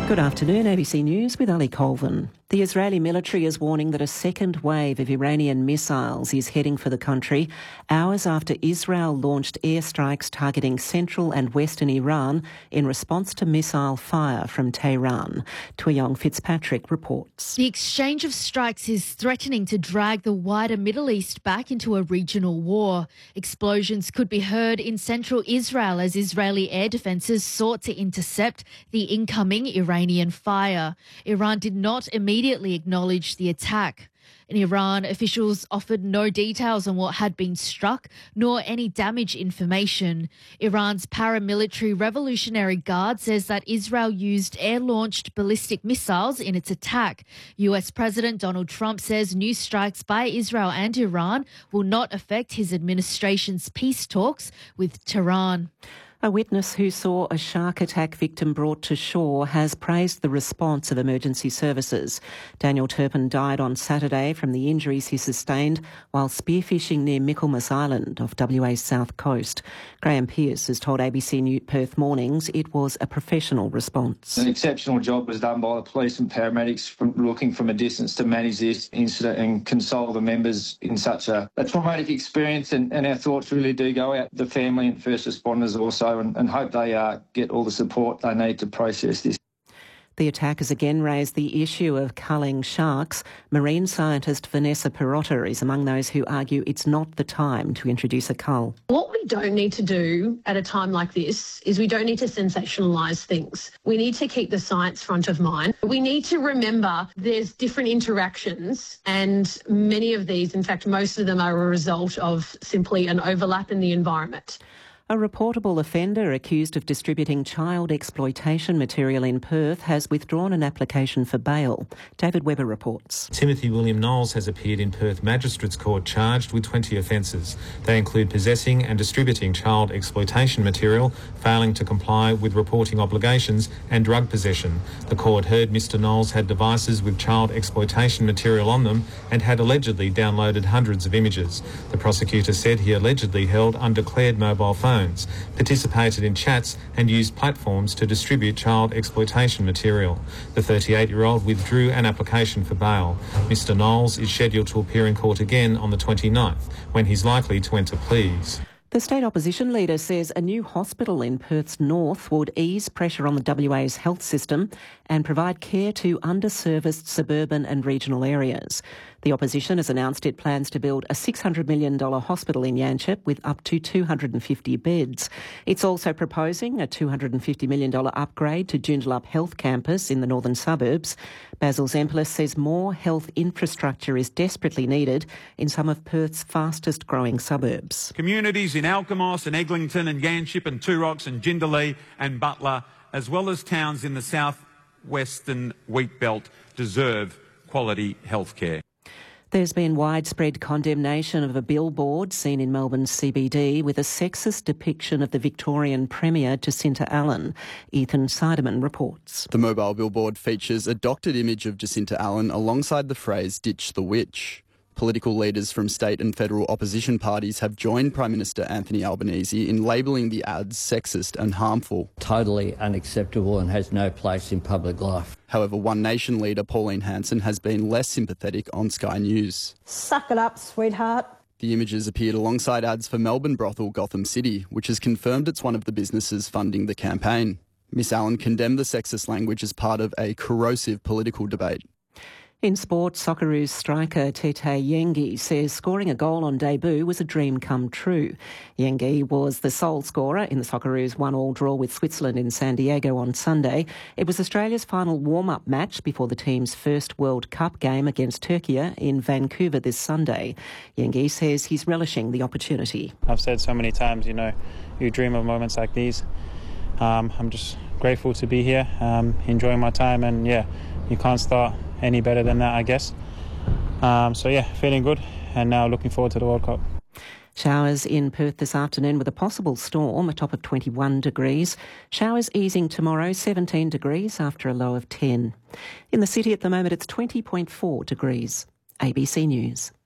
Good afternoon, ABC News with Ali Colvin. The Israeli military is warning that a second wave of Iranian missiles is heading for the country, hours after Israel launched airstrikes targeting central and western Iran in response to missile fire from Tehran. Tuyong Fitzpatrick reports. The exchange of strikes is threatening to drag the wider Middle East back into a regional war. Explosions could be heard in central Israel as Israeli air defences sought to intercept the incoming Iranian fire. Iran did not immediately acknowledge the attack. In Iran, officials offered no details on what had been struck, nor any damage information. Iran's paramilitary Revolutionary Guard says that Israel used air-launched ballistic missiles in its attack. US President Donald Trump says new strikes by Israel and Iran will not affect his administration's peace talks with Tehran. A witness who saw a shark attack victim brought to shore has praised the response of emergency services. Daniel Turpin died on Saturday from the injuries he sustained while spearfishing near Michaelmas Island off WA's south coast. Graham Pearce has told ABC News Perth Mornings it was a professional response. An exceptional job was done by the police and paramedics looking from a distance to manage this incident and console the members in such a traumatic experience, and our thoughts really do go out to the family and first responders also, and hope they get all the support they need to process this. The attack has again raised the issue of culling sharks. Marine scientist Vanessa Perotta is among those who argue it's not the time to introduce a cull. What we don't need to do at a time like this is we don't need to sensationalise things. We need to keep the science front of mind. We need to remember there's different interactions, and many of these, in fact, most of them are a result of simply an overlap in the environment. A reportable offender accused of distributing child exploitation material in Perth has withdrawn an application for bail. David Webber reports. Timothy William Knowles has appeared in Perth Magistrates Court charged with 20 offences. They include possessing and distributing child exploitation material, failing to comply with reporting obligations and drug possession. The court heard Mr Knowles had devices with child exploitation material on them and had allegedly downloaded hundreds of images. The prosecutor said he allegedly held undeclared mobile phones, participated in chats and used platforms to distribute child exploitation material. The 38-year-old withdrew an application for bail. Mr Knowles is scheduled to appear in court again on the 29th, when he's likely to enter pleas. The state opposition leader says a new hospital in Perth's north would ease pressure on the WA's health system and provide care to underserviced suburban and regional areas. The opposition has announced it plans to build a $600 million hospital in Yanchep with up to 250 beds. It's also proposing a $250 million upgrade to Joondalup Health Campus in the northern suburbs. Basil Zempilas says more health infrastructure is desperately needed in some of Perth's fastest growing suburbs. Communities in Alkimos and Eglinton and Yanchep and Two Rocks and Jindalee and Butler, as well as towns in the south-western wheat belt, deserve quality health care. There's been widespread condemnation of a billboard seen in Melbourne's CBD with a sexist depiction of the Victorian Premier Jacinta Allen. Ethan Seidemann reports. The mobile billboard features a doctored image of Jacinta Allen alongside the phrase "Ditch the Witch." Political leaders from state and federal opposition parties have joined Prime Minister Anthony Albanese in labelling the ads sexist and harmful. Totally unacceptable and has no place in public life. However, One Nation leader Pauline Hanson has been less sympathetic on Sky News. Suck it up, sweetheart. The images appeared alongside ads for Melbourne brothel Gotham City, which has confirmed it's one of the businesses funding the campaign. Miss Allen condemned the sexist language as part of a corrosive political debate. In sport, Socceroos striker Tete Yengi says scoring a goal on debut was a dream come true. Yengi was the sole scorer in the Socceroos 1-1 draw with Switzerland in San Diego on Sunday. It was Australia's final warm-up match before the team's first World Cup game against Turkey in Vancouver this Sunday. Yengi says he's relishing the opportunity. I've said so many times, you dream of moments like these. I'm just grateful to be here, enjoying my time, and you can't start any better than that, I guess. Feeling good, and now looking forward to the World Cup. Showers in Perth this afternoon with a possible storm, a top of 21 degrees. Showers easing tomorrow, 17 degrees after a low of 10. In the city at the moment, it's 20.4 degrees. ABC News.